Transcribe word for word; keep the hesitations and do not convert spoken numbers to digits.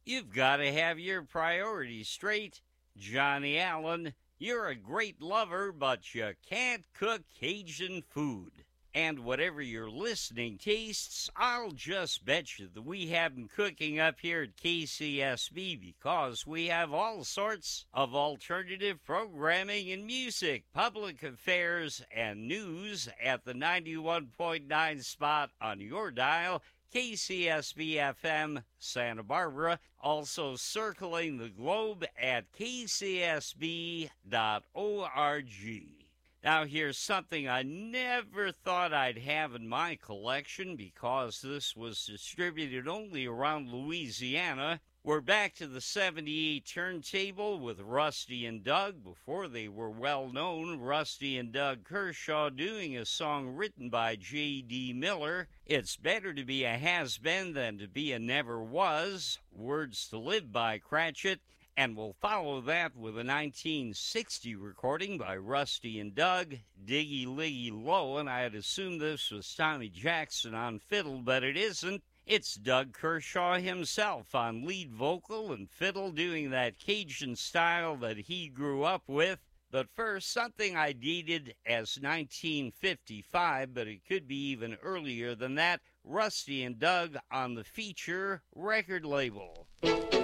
You've got to have your priorities straight. Johnny Allen, you're a great lover, but you can't cook Cajun food. And whatever your listening tastes, I'll just bet you that we have them cooking up here at K C S B because we have all sorts of alternative programming and music, public affairs, and news at the ninety-one point nine spot on your dial. K C S B F M Santa Barbara, also circling the globe at k c s b dot org. Now here's something I never thought I'd have in my collection because this was distributed only around Louisiana. We're back to the seventy-eight turntable with Rusty and Doug. Before they were well known, Rusty and Doug Kershaw doing a song written by J D. Miller. It's better to be a has-been than to be a never was. Words to Live by Cratchit. And we'll follow that with a nineteen sixty recording by Rusty and Doug, Diggy Liggy Low, and I had assumed this was Tommy Jackson on fiddle, but it isn't. It's Doug Kershaw himself on lead vocal and fiddle doing that Cajun style that he grew up with. But first, something I dated as nineteen fifty-five, but it could be even earlier than that. Rusty and Doug on the Feature record label.